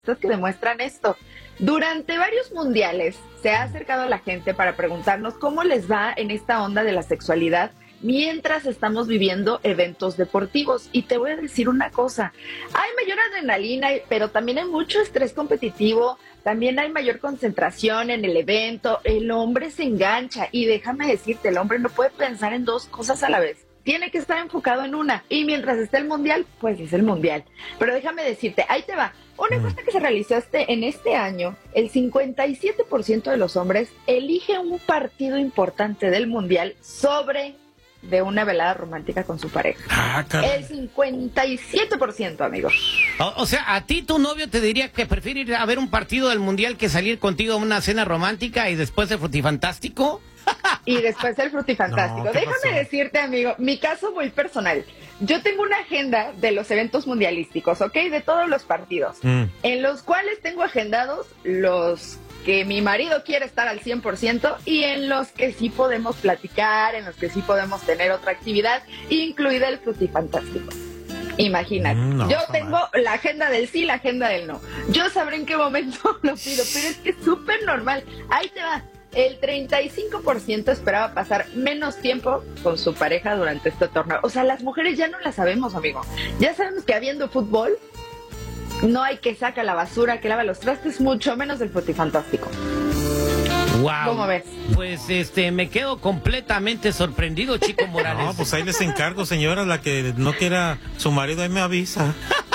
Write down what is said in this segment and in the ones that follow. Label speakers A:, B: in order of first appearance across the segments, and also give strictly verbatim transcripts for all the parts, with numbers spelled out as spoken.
A: que demuestran esto. Durante varios mundiales se ha acercado a la gente para preguntarnos cómo les va en esta onda de la sexualidad mientras estamos viviendo eventos deportivos. Y te voy a decir una cosa, hay mayor adrenalina, pero también hay mucho estrés competitivo, también hay mayor concentración en el evento, el hombre se engancha y déjame decirte, el hombre no puede pensar en dos cosas a la vez. Tiene que estar enfocado en una, y mientras esté el mundial, pues es el mundial. Pero déjame decirte, ahí te va, una encuesta que se realizó este, en este año, el cincuenta y siete por ciento de los hombres elige un partido importante del mundial sobre de una velada romántica con su pareja.
B: Ah,
A: el cincuenta y siete por ciento, amigos.
C: O, o sea, a ti tu novio te diría que prefiere ir a ver un partido del mundial que salir contigo a una cena romántica y después de frutifantástico.
A: Y después el frutifantástico.
B: No,
A: Déjame
B: pasó?
A: decirte, amigo, mi caso muy personal. Yo tengo una agenda de los eventos mundialísticos, ¿ok? De todos los partidos,
B: Mm.
A: en los cuales tengo agendados los que mi marido quiere estar al cien por ciento y en los que sí podemos platicar, en los que sí podemos tener otra actividad, incluida el frutifantástico. Imagínate,
B: Mm, no,
A: yo
B: jamás.
A: tengo la agenda del sí, la agenda del no. Yo sabré en qué momento lo pido, pero es que es súper normal. Ahí te va. El treinta y cinco por ciento esperaba pasar menos tiempo con su pareja durante este torneo. O sea, las mujeres ya no la sabemos, amigo. Ya sabemos que habiendo fútbol, no hay que sacar la basura, que lava los trastes, mucho menos el frutifantástico.
C: Wow.
A: ¿Cómo ves?
C: Pues este, me quedo completamente sorprendido, Chico Morales.
B: No, pues ahí les encargo, señora, la que no quiera su marido, ahí me avisa.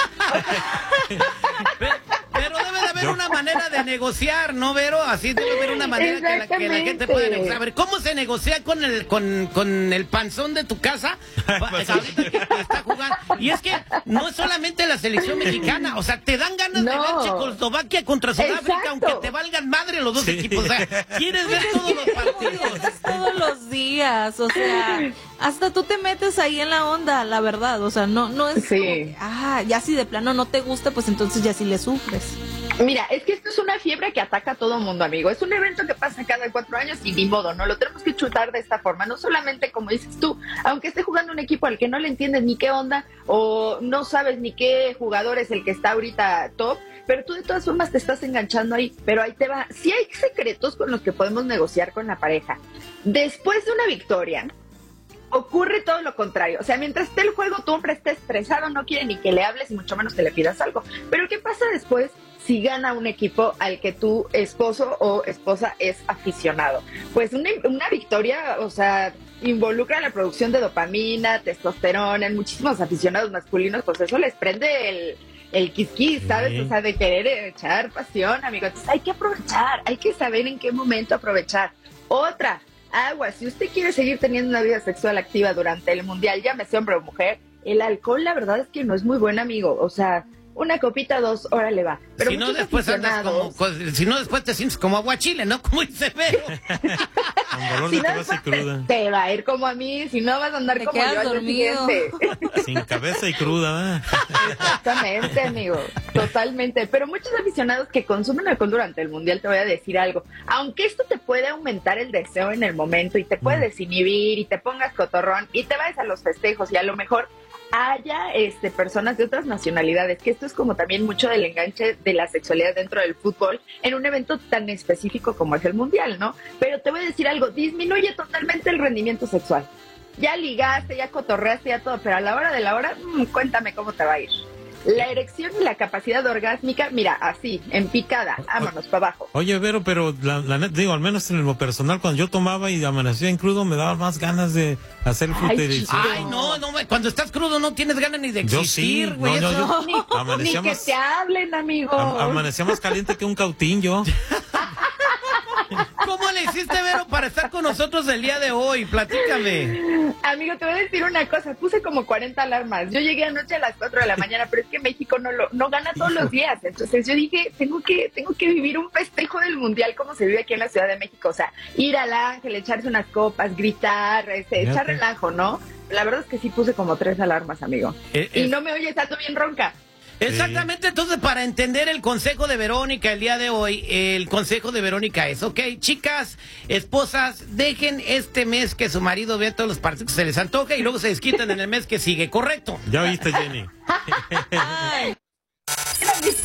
C: Pe- Pero debe de haber
B: Yo-
C: una manera de negociar, ¿no, Vero? Así debe haber una manera que la, que la
A: Exactamente.
C: gente pueda negociar. A ver, ¿cómo se negocia con el con, con el panzón de tu casa? Pa-
B: Pues,
C: ahorita que te está jugando. Y es que no es solamente la selección mexicana, o sea, te dan ganas de
A: No.
C: ver Checoslovaquia contra Sudáfrica,
A: Exacto.
C: aunque te valgan madre los dos
B: Sí.
C: equipos. O sea, quieres ver todos los partidos.
D: Es todos los días, o sea, hasta tú te metes ahí en la onda, la verdad, o sea, no no es
A: Sí.
D: como que, ah, ya si de plano no te gusta, pues entonces ya sí le sufres.
A: Mira, es que esto es una fiebre que ataca a todo mundo, amigo. Es un evento que pasa cada cuatro años y ni modo, ¿no? Lo tenemos que chutar de esta forma. No solamente, como dices tú, aunque esté jugando un equipo al que no le entiendes ni qué onda o no sabes ni qué jugador es el que está ahorita top, pero tú de todas formas te estás enganchando ahí. Pero ahí te va. Sí hay secretos con los que podemos negociar con la pareja. Después de una victoria, ocurre todo lo contrario. O sea, mientras esté el juego, tu hombre está estresado, no quiere ni que le hables y mucho menos que le pidas algo. Pero ¿qué pasa después si gana un equipo al que tu esposo o esposa es aficionado? Pues una, una victoria, o sea, involucra la producción de dopamina, testosterona, en muchísimos aficionados masculinos, pues eso les prende el, el quisquis, ¿sabes?
B: Sí.
A: O sea, de querer echar pasión, amigo. Entonces hay que aprovechar, hay que saber en qué momento aprovechar. Otra, agua, si usted quiere seguir teniendo una vida sexual activa durante el mundial, llámese hombre o mujer, el alcohol la verdad es que no es muy buen, amigo. O sea, una copita, dos, horas le va. Pero
C: Si no,
A: muchos
C: después andas como,
A: aficionados-
C: co- si no, después te sientes como aguachile, ¿no? Como dice Vero.
B: Con dolor
A: Si
B: de
A: no,
B: cabeza y
A: después te,
B: cruda.
A: te va a ir como a mí, si no vas a andar
D: Te
A: como
D: quedas
A: yo al día
D: dormido.
A: siguiente.
B: Sin cabeza y cruda, ¿eh?
A: Exactamente, amigo, totalmente. Pero muchos aficionados que consumen alcohol durante el mundial, te voy a decir algo. Aunque esto te puede aumentar el deseo en el momento y te puede
B: Mm.
A: desinhibir y te pongas cotorrón y te vayas a los festejos y a lo mejor haya este personas de otras nacionalidades, que esto es como también mucho del enganche de la sexualidad dentro del fútbol en un evento tan específico como es el mundial, ¿no? Pero te voy a decir algo, disminuye totalmente el rendimiento sexual. Ya ligaste, ya cotorreaste, ya todo, pero a la hora de la hora, mmm, cuéntame cómo te va a ir. La erección y la capacidad orgásmica, mira, así, en picada, vámonos para abajo.
B: Oye, Vero, pero la, la net- digo, al menos en lo personal, cuando yo tomaba y amanecía en crudo, me daba más ganas de hacer
A: Ay,
B: fruterísimo.
C: Ay, no, no, cuando estás crudo no tienes ganas ni de
B: Yo
C: existir,
B: sí,
C: güey.
B: no,
C: eso-
B: yo-
A: Ni, ni
B: amanecía
A: que
B: más-
A: te hablen, amigo.
B: Am- amanecía más caliente que un cautín yo.
C: ¿Cómo le hiciste, Vero, para estar con nosotros el día de hoy? Platícame.
A: Amigo, te voy a decir una cosa, puse como cuarenta alarmas. Yo llegué anoche a las cuatro de la mañana, pero es que México no lo no gana todos los días. Entonces yo dije, tengo que tengo que vivir un festejo del mundial como se vive aquí en la Ciudad de México. O sea, ir al Ángel, echarse unas copas, gritar, este,
B: Fíjate.
A: echar relajo, ¿no? La verdad es que sí puse como tres alarmas, amigo.
C: Eh,
A: Y
C: es-
A: no me oyes, tanto bien ronca.
C: Exactamente, entonces para entender el consejo de Verónica el día de hoy, el consejo de Verónica es, ok, chicas, esposas, dejen este mes que su marido vea todos los partidos que se les antoja y luego se desquitan en el mes que sigue, ¿correcto?
B: Ya oíste, Jenny.
D: Ay.
A: Eran mis